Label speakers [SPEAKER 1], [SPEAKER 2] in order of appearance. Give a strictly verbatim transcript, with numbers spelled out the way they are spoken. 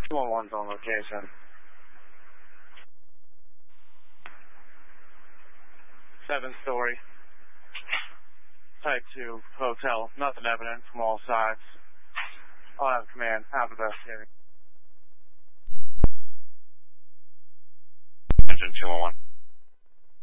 [SPEAKER 1] two one one's on location. Seven story. Type two hotel. Nothing evident from all sides. I'll have command. Have the best day. Engine two one one.